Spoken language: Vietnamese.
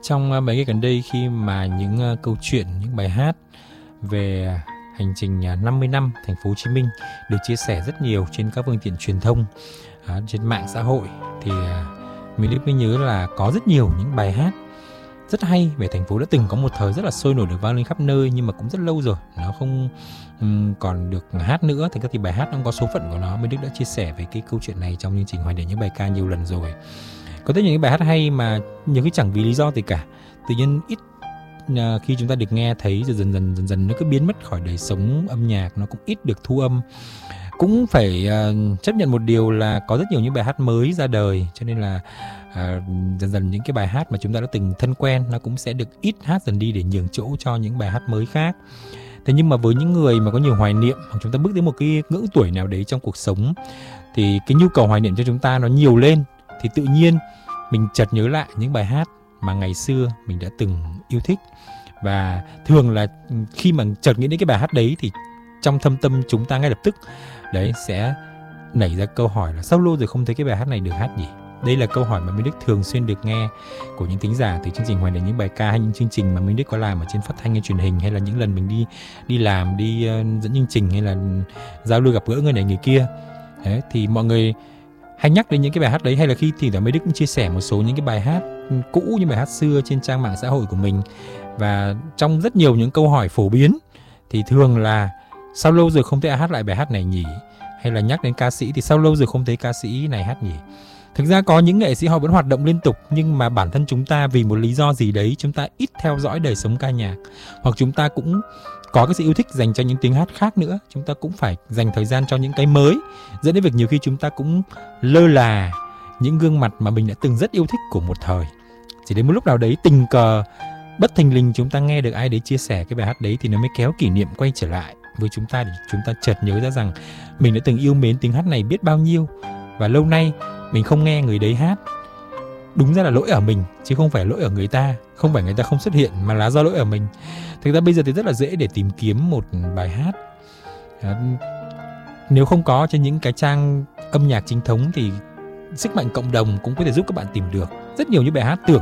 Trong mấy ngày gần đây khi mà những câu chuyện, những bài hát về hành trình 50 năm thành phố Hồ Chí Minh được chia sẻ rất nhiều trên các phương tiện truyền thông, trên mạng xã hội, thì mình mới nhớ là có rất nhiều những bài hát rất hay về thành phố đã từng có một thời rất là sôi nổi, được vang lên khắp nơi, nhưng mà cũng rất lâu rồi nó không còn được hát nữa. Thành ra thì bài hát nó có số phận của nó. Minh Đức đã chia sẻ về cái câu chuyện này trong chương trình Hoài Niệm những bài ca nhiều lần rồi. Có rất nhiều những bài hát hay mà nhiều khi chẳng vì lý do gì cả, tự nhiên ít khi chúng ta được nghe thấy, rồi dần dần nó cứ biến mất khỏi đời sống âm nhạc, nó cũng ít được thu âm. Cũng phải chấp nhận một điều là có rất nhiều những bài hát mới ra đời, cho nên là dần dần những cái bài hát mà chúng ta đã từng thân quen nó cũng sẽ được ít hát dần đi để nhường chỗ cho những bài hát mới khác. Thế nhưng mà với những người mà có nhiều hoài niệm, hoặc chúng ta bước đến một cái ngưỡng tuổi nào đấy trong cuộc sống, thì cái nhu cầu hoài niệm cho chúng ta nó nhiều lên, thì tự nhiên mình chợt nhớ lại những bài hát mà ngày xưa mình đã từng yêu thích. Và thường là khi mà chợt nghĩ đến cái bài hát đấy thì trong thâm tâm chúng ta ngay lập tức đấy sẽ nảy ra câu hỏi là sao lâu rồi không thấy cái bài hát này được hát nhỉ? Đây là câu hỏi mà Minh Đức thường xuyên được nghe của những thính giả từ chương trình Hoài Niệm những bài ca, hay những chương trình mà Minh Đức có làm ở trên phát thanh hay truyền hình, hay là những lần mình đi làm, đi dẫn chương trình, hay là giao lưu gặp gỡ người này người kia. Đấy, thì mọi người hay nhắc đến những cái bài hát đấy, hay là khi thì Minh Đức cũng chia sẻ một số những cái bài hát cũ, những bài hát xưa trên trang mạng xã hội của mình. Và trong rất nhiều những câu hỏi phổ biến thì thường là sao lâu rồi không thấy ai hát lại bài hát này nhỉ? Hay là nhắc đến ca sĩ thì sao lâu rồi không thấy ca sĩ này hát nhỉ? Thực ra có những nghệ sĩ họ vẫn hoạt động liên tục, nhưng mà bản thân chúng ta vì một lý do gì đấy chúng ta ít theo dõi đời sống ca nhạc, hoặc chúng ta cũng có cái sự yêu thích dành cho những tiếng hát khác nữa, chúng ta cũng phải dành thời gian cho những cái mới, dẫn đến việc nhiều khi chúng ta cũng lơ là những gương mặt mà mình đã từng rất yêu thích của một thời. Chỉ đến một lúc nào đấy tình cờ bất thình lình chúng ta nghe được ai đấy chia sẻ cái bài hát đấy thì nó mới kéo kỷ niệm quay trở lại với chúng ta, để chúng ta chợt nhớ ra rằng mình đã từng yêu mến tiếng hát này biết bao nhiêu, và lâu nay mình không nghe người đấy hát. Đúng ra là lỗi ở mình chứ không phải lỗi ở người ta, không phải người ta không xuất hiện mà là do lỗi ở mình. Thực ra bây giờ thì rất là dễ để tìm kiếm một bài hát. Nếu không có trên những cái trang âm nhạc chính thống thì sức mạnh cộng đồng cũng có thể giúp các bạn tìm được rất nhiều những bài hát tưởng